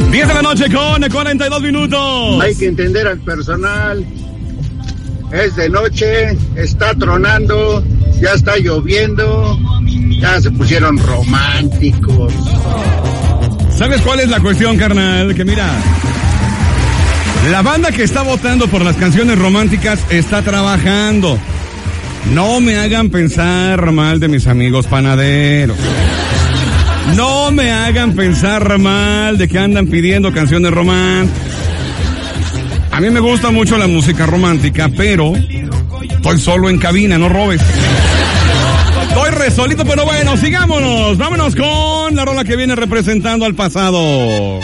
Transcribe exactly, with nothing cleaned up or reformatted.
diez de la noche con cuarenta y dos minutos. Hay que entender al personal. Es de noche, está tronando, ya está lloviendo, ya se pusieron románticos. ¿Sabes cuál es la cuestión, carnal? Que mira, la banda que está votando por las canciones románticas está trabajando. No me hagan pensar mal de mis amigos panaderos. No me hagan pensar mal de que andan pidiendo canciones románticas. A mí me gusta mucho la música romántica, pero estoy solo en cabina, no robes. Estoy re solito, pero bueno, sigámonos. Vámonos con la rola que viene representando al pasado.